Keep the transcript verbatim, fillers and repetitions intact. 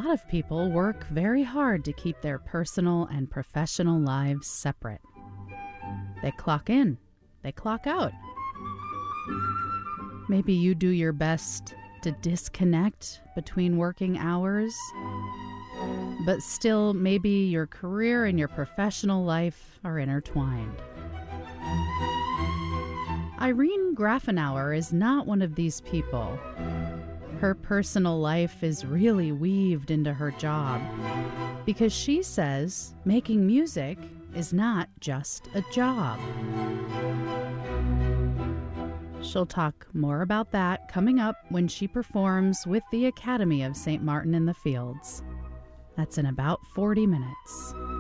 lot of people work very hard to keep their personal and professional lives separate. They clock in, they clock out. Maybe you do your best to disconnect between working hours, but still maybe your career and your professional life are intertwined. Irene Grafenauer is not one of these people. Her personal life is really weaved into her job because she says making music is not just a job. She'll talk more about that coming up when she performs with the Academy of Saint Martin in the Fields. That's in about forty minutes.